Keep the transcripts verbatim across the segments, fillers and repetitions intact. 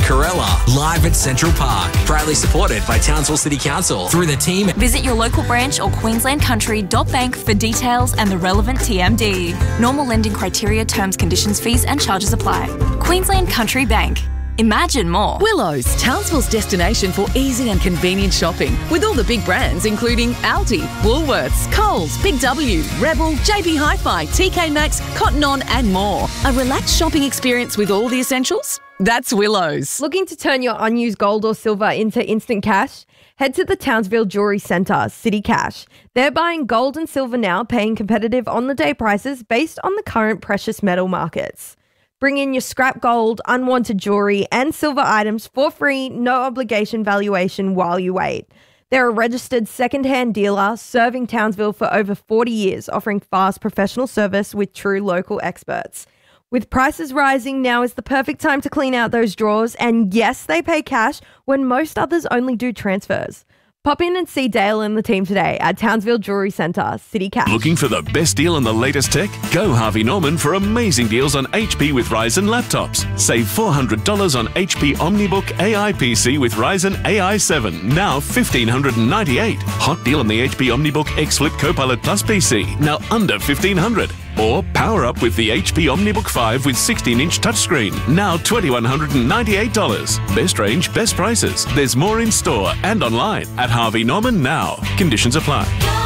Corella, live at Central Park. Proudly supported by Townsville City Council through the team. Visit your local branch or queensland country dot bank for details and the relevant T M D. Normal lending criteria, terms, conditions, fees and charges apply. Queensland Country Bank. Imagine more. Willows, Townsville's destination for easy and convenient shopping with all the big brands including Aldi, Woolworths, Coles, Big W, Rebel, J B Hi-Fi, T K Maxx, Cotton On and more. A relaxed shopping experience with all the essentials? That's Willows. Looking to turn your unused gold or silver into instant cash? Head to the Townsville Jewellery Centre, City Cash. They're buying gold and silver now, paying competitive on-the-day prices based on the current precious metal markets. Bring in your scrap gold, unwanted jewellery and silver items for free, no obligation valuation while you wait. They're a registered second-hand dealer serving Townsville for over forty years, offering fast professional service with true local experts. With prices rising, now is the perfect time to clean out those drawers. And yes, they pay cash when most others only do transfers. Pop in and see Dale and the team today at Townsville Jewellery Centre, City Cash. Looking for the best deal on the latest tech? Go Harvey Norman for amazing deals on H P with Ryzen laptops. Save four hundred dollars on H P OmniBook A I P C with Ryzen A I seven, now one thousand five hundred ninety-eight dollars. Hot deal on the H P OmniBook X Flip Copilot Plus P C, now under fifteen hundred dollars. Or power up with the H P OmniBook five with sixteen inch touchscreen, now two thousand one hundred ninety-eight dollars. Best range, best prices. There's more in store and online at Harvey Norman now. Conditions apply.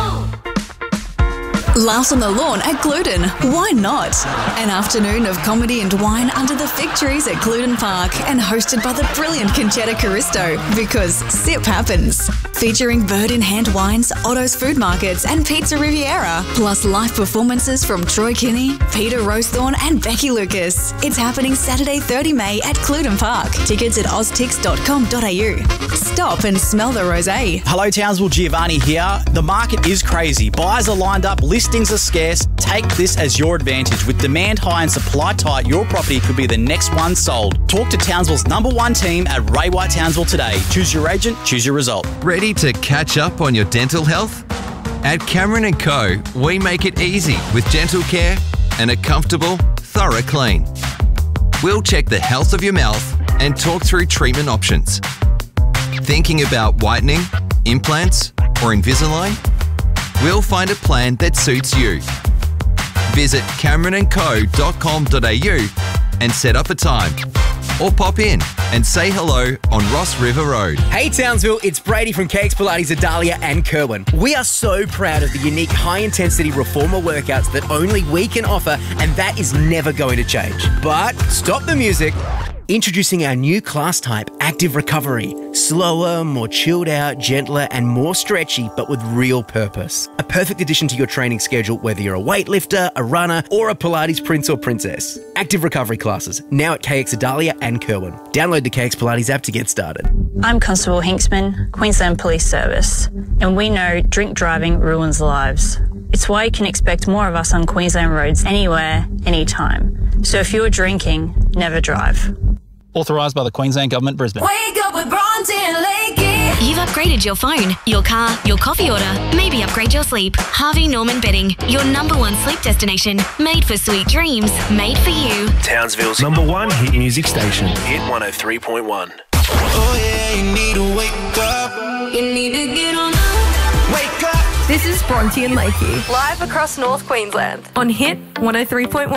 Laughs on the lawn at Gluten. Why not? An afternoon of comedy and wine under the fig trees at Gluten Park and hosted by the brilliant Conchetta Caristo, because sip happens. Featuring Bird in Hand Wines, Otto's Food Markets and Pizza Riviera, plus live performances from Troy Kinney, Peter Rosethorn and Becky Lucas. It's happening Saturday thirtieth of May at Gluten Park. Tickets at oztix dot com dot a u. Stop and smell the rosé. Hello Townsville, Giovanni here. The market is crazy. Buyers are lined up, listings are scarce. Take this as your advantage. With demand high and supply tight, your property could be the next one sold. Talk to Townsville's number one team at Ray White Townsville today. Choose your agent, choose your result. Ready to catch up on your dental health? At Cameron and Co, we make it easy with dental care and a comfortable, thorough clean. We'll check the health of your mouth and talk through treatment options. Thinking about whitening, implants or Invisalign? We'll find a plan that suits you. Visit cameron and co dot com dot a u and set up a time. Or pop in and say hello on Ross River Road. Hey Townsville, it's Brady from K X Pilates, Adalia and Kerwin. We are so proud of the unique high-intensity reformer workouts that only we can offer, and that is never going to change. But stop the music. Introducing our new class type, Active Recovery. Slower, more chilled out, gentler and more stretchy, but with real purpose. A perfect addition to your training schedule, whether you're a weightlifter, a runner or a Pilates prince or princess. Active Recovery classes, now at K X Adalia and Kerwin. Download the K X Pilates app to get started. I'm Constable Hinksman, Queensland Police Service, and we know drink driving ruins lives. It's why you can expect more of us on Queensland roads anywhere, anytime. So if you're drinking, never drive. Authorised by the Queensland Government, Brisbane. Wake up with Bronte and Lakey. You've upgraded your phone, your car, your coffee order, maybe upgrade your sleep. Harvey Norman Bedding, your number one sleep destination. Made for sweet dreams, made for you. Townsville's number one hit music station. Hit one oh three point one. Oh yeah, you need to wake up. You need to get on up. Wake up. This is Bronte and Lakey, live across North Queensland on Hit one oh three point one.